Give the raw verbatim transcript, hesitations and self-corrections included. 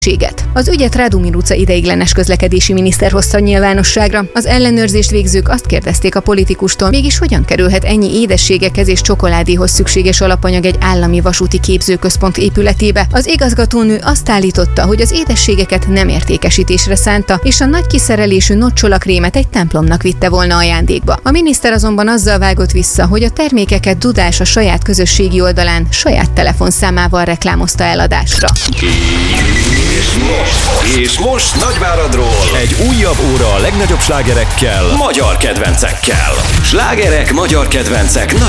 Az ügyet Radomir utca ideiglenes közlekedési miniszter hozta nyilvánosságra. Az ellenőrzést végzők azt kérdezték a politikustól, mégis hogyan kerülhet ennyi édességekhez és csokoládéhoz szükséges alapanyag egy állami vasúti képzőközpont épületébe. Az igazgatónő azt állította, hogy az édességeket nem értékesítésre szánta, és a nagy kiszerelésű nocsolakrémet egy templomnak vitte volna ajándékba. A miniszter azonban azzal vágott vissza, hogy a termékeket Dudás a saját közösségi oldalán saját telefonszámával reklámozta eladásra. És most, és most Nagyváradról egy újabb óra a legnagyobb slágerekkel, magyar kedvencekkel. Slágerek, magyar kedvencek, nagy